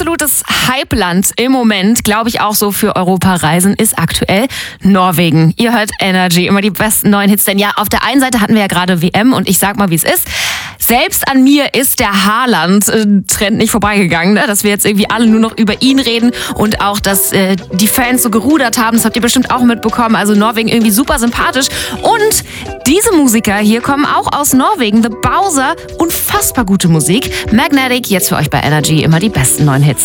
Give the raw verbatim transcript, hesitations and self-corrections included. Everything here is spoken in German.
absolutes Hypeland im Moment, glaube ich auch so für Europareisen, ist aktuell Norwegen. Ihr hört Energy, immer die besten neuen Hits. Denn ja, auf der einen Seite hatten wir ja gerade W M und ich sag mal, wie es ist. Selbst an mir ist der Haaland-Trend nicht vorbeigegangen, ne? Dass wir jetzt irgendwie alle nur noch über ihn reden und auch, dass äh, die Fans so gerudert haben. Das habt ihr bestimmt auch mitbekommen. Also Norwegen irgendwie super sympathisch. Und diese Musiker hier kommen auch aus Norwegen. The Bowser, unfassbar gute Musik. Magnetic, jetzt für euch bei Energy, immer die besten neuen Hits.